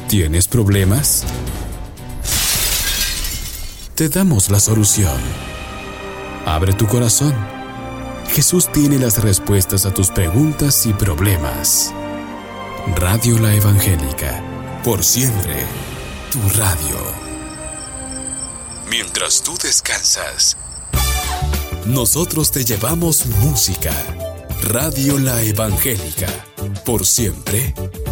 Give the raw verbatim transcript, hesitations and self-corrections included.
¿Tienes problemas? Te damos la solución. Abre tu corazón. Jesús tiene las respuestas a tus preguntas y problemas. Radio La Evangélica, por siempre, tu radio. Mientras tú descansas, nosotros te llevamos música. Radio La Evangélica, por siempre,